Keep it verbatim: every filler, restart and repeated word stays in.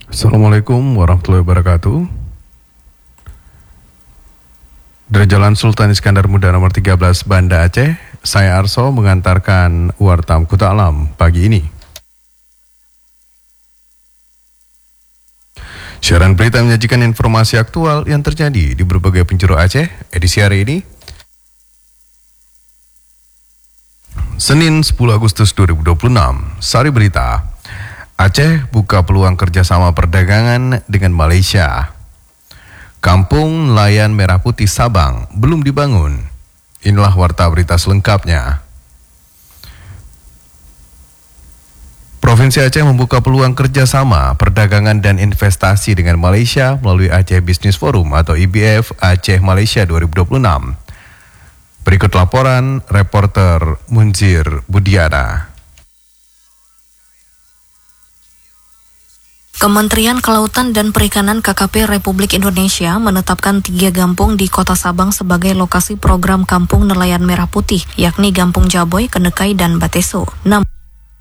Assalamualaikum warahmatullahi wabarakatuh. Dari Jalan Sultan Iskandar Muda nomor tiga belas Banda Aceh, saya Arso mengantarkan Warta Kuta Alam pagi ini. Siaran berita menyajikan informasi aktual yang terjadi di berbagai penjuru Aceh, edisi hari ini, Senin sepuluh Agustus dua ribu dua puluh enam. Sari berita, Aceh buka peluang kerjasama perdagangan dengan Malaysia. Kampung Nelayan Merah Putih Sabang belum dibangun. Inilah warta berita selengkapnya. Provinsi Aceh membuka peluang kerjasama perdagangan dan investasi dengan Malaysia melalui Aceh Business Forum atau I B F Aceh Malaysia dua ribu dua puluh enam. Berikut laporan reporter Munzir Budiana. Kementerian Kelautan dan Perikanan K K P Republik Indonesia menetapkan tiga kampung di Kota Sabang sebagai lokasi program Kampung Nelayan Merah Putih, yakni Kampung Jaboy, Kenekai, dan Bateso. Namun